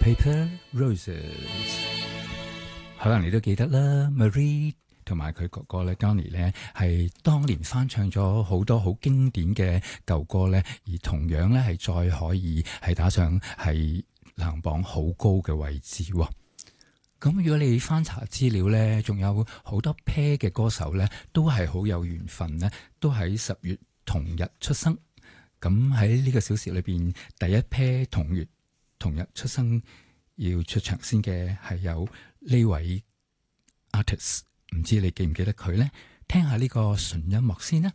Paper Roses， 可能你都記得啦 ，Marie 同埋佢哥哥咧 Johnny 咧係當年翻唱咗好多好經典嘅舊歌咧，而同樣咧係再可以係打上係排行榜好高嘅位置喎。咁如果你翻查資料咧，仲有好多 pair 嘅歌手咧，都係好有緣分咧，都喺10月同日出生。咁喺呢個小時裏邊，第一 pair 同日出生要出場先嘅係有呢位 artist， 唔知你記唔記得佢呢？聽下呢個純音樂先啦。